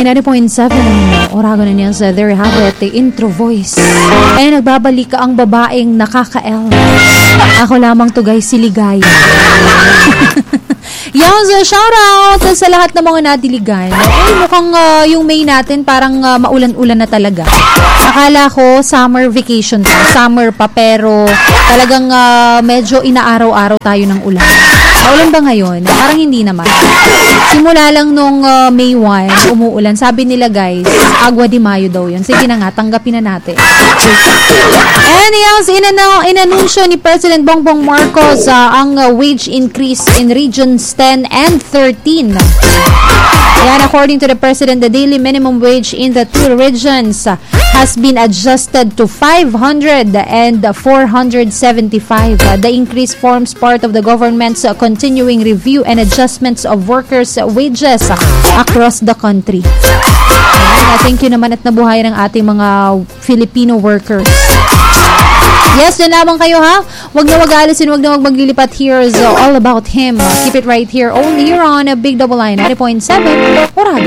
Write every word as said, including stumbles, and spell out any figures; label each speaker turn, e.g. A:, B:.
A: ninety point seven. Orago na niya sa There You Have It, the intro voice. Ay, nagbabalik ka ang babaeng nakaka-L. Ako lamang to guys, si Ligaya. Yung so, shout out sa lahat ng mga nadiligan. Ay, mukhang uh, yung May natin parang uh, maulan-ulan na talaga. Akala ko summer vacation to. Summer pa pero talagang uh, medyo inaaraw-araw tayo ng ulan. Maulan ba ngayon? Parang hindi naman. Simula lang nung uh, May first, umuulan. Sabi nila guys, Agua de Mayo daw yun. Sige na nga, tanggapin na natin. And yes, inano, inanunsyo ni President Bongbong Marcos uh, ang uh, wage increase in Regions ten and thirteen. Yan, according to the President, the daily minimum wage in the two regions uh, has been adjusted to five hundred and four hundred seventy-five. Uh, the increase forms part of the government's uh, continuing review and adjustments of workers' uh, wages uh, across the country. Yan, uh, thank you naman at nabuhay ng ating mga Filipino workers. Yes, na naman kayo ha. Wag na wag alisin, wag na wag maglilipat. Here's uh, All About Him. Uh, keep it right here, only here on uh, Big Double Line ninety point seven. Orago